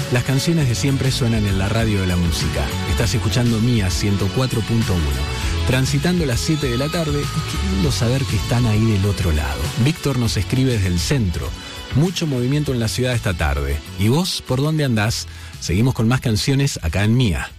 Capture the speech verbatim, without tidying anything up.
Las canciones de siempre suenan en la radio de la música. Estás escuchando Mía ciento cuatro punto uno. Transitando las siete de la tarde y queriendo saber que están ahí del otro lado. Víctor nos escribe desde el centro. Mucho movimiento en la ciudad esta tarde. ¿Y vos por dónde andás? Seguimos con más canciones acá en Mía.